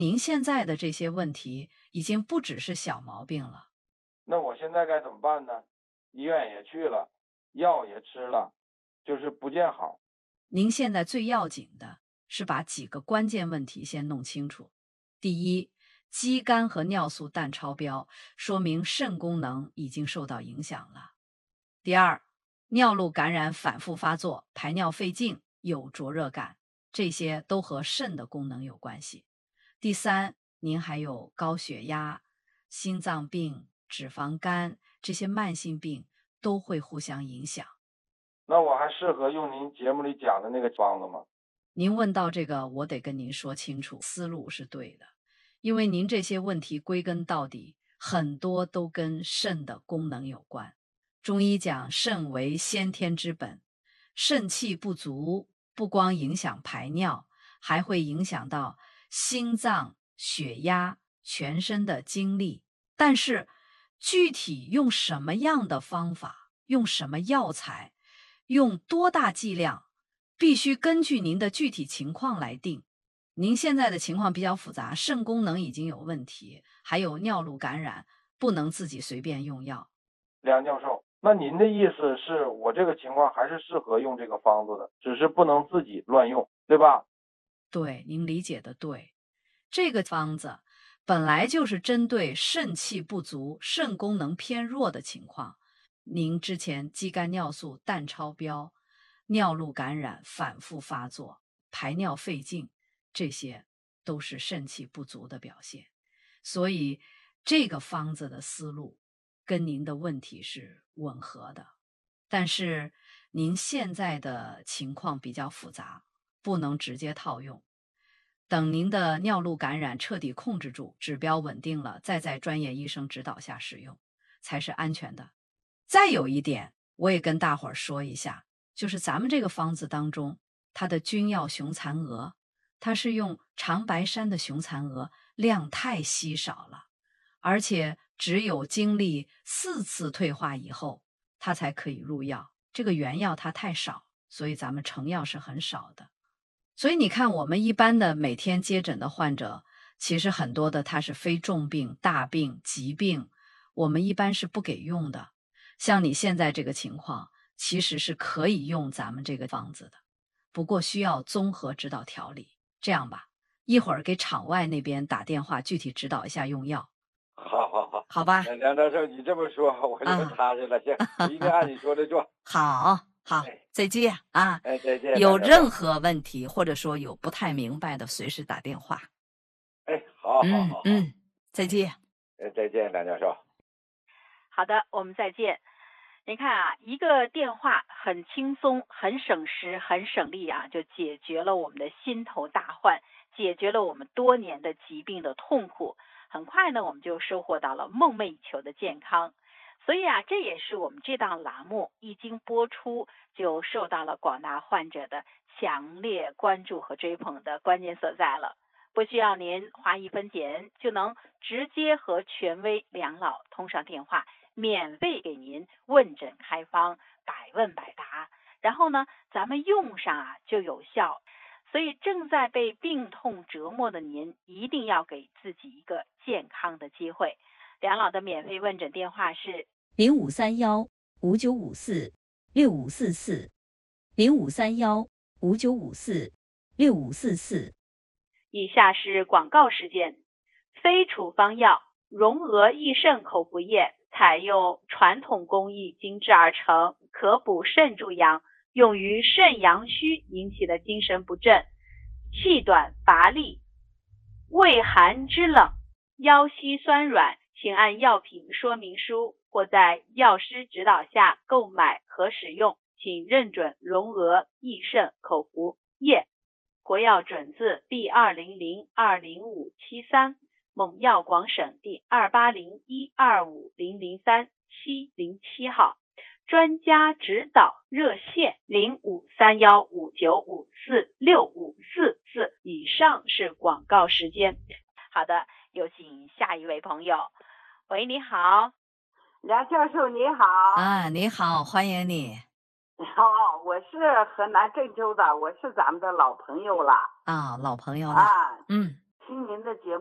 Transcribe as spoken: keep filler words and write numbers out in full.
您现在的这些问题已经不只是小毛病了。 那我现在该怎么办呢？医院也去了，药也吃了，就是不见好。 您现在最要紧的是把几个关键问题先弄清楚。第一，肌酐和尿素氮超标，说明肾功能已经受到影响了。第二，尿路感染反复发作，排尿费劲，有灼热感，这些都和肾的功能有关系。第三，您还有高血压、心脏病、脂肪肝，这些慢性病都会互相影响。 那我还适合用您节目里讲的那个方子吗？ 您问到这个，我得跟您说清楚，思路是对的，因为您这些问题归根到底，很多都跟肾的功能有关。中医讲肾为先天之本，肾气不足，不光影响排尿，还会影响到心脏、血压、全身的精力。但是具体用什么样的方法，用什么药材，用多大剂量，必须根据您的具体情况来定。您现在的情况比较复杂，肾功能已经有问题，还有尿路感染，不能自己随便用药。 梁教授，那您的意思是我这个情况还是适合用这个方子的，只是不能自己乱用，对吧？ 对，您理解的对。这个方子本来就是针对肾气不足、肾功能偏弱的情况。您之前肌酐尿素氮超标、尿路感染反复发作、排尿费劲，这些都是肾气不足的表现。所以这个方子的思路跟您的问题是吻合的。但是您现在的情况比较复杂，不能直接套用。等您的尿路感染彻底控制住，指标稳定了，再在专业医生指导下使用，才是安全的。再有一点，我也跟大伙儿说一下，就是咱们这个方子当中，它的君药雄蚕蛾，它是用长白山的雄蚕蛾，量太稀少了，而且只有经历四次退化以后，它才可以入药。这个原药它太少，所以咱们成药是很少的。所以你看，我们一般的每天接诊的患者，其实很多的他是非重病、大病、疾病，我们一般是不给用的。像你现在这个情况，其实是可以用咱们这个方子的，不过需要综合指导调理。这样吧，一会儿给场外那边打电话，具体指导一下用药。 好好好， 好吧？ 那梁教授，你这么说我就踏实了。行，我一定按你说的做。 好好，再见啊！ 哎，再见。 有任何问题或者说有不太明白的，随时打电话。 哎，好，好，好，好， 嗯，再见。 哎，再见，梁教授。 好的，我们再见。你看啊，一个电话很轻松、很省时、很省力啊，就解决了我们的心头大患，解决了我们多年的疾病的痛苦。很快呢，我们就收获到了梦寐以求的健康。所以啊，这也是我们这档栏目一经播出就受到了广大患者的强烈关注和追捧的关键所在了。不需要您花一分钱，就能直接和权威梁老通上电话，免费给您问诊开方，百问百答。然后呢，咱们用上啊就有效。所以正在被病痛折磨的您，一定要给自己一个健康的机会。梁老的免费问诊电话是零五三幺五九五四六五四四，零五三幺五九五四六五四四。 以下是广告时间。非处方药荣娥益肾口服液，采用传统工艺精制而成，可补肾助阳，用于肾阳虚引起的精神不振、气短乏力、畏寒肢冷、腰膝酸软，请按药品说明书或在药师指导下购买和使用，请认准荣娥益肾口服液。国药准字 B 二零零二零五七三，蒙药广省第二八零一二五零零三七零七号。专家指导热线零五三幺五九五四六五四四。以上是广告时间。好的，有请下一位朋友。喂，你好。 梁教授你好。 啊，你好，欢迎你。 哦，我是河南郑州的，我是咱们的老朋友了。 啊，老朋友了。 啊， 嗯， 请听您的节目。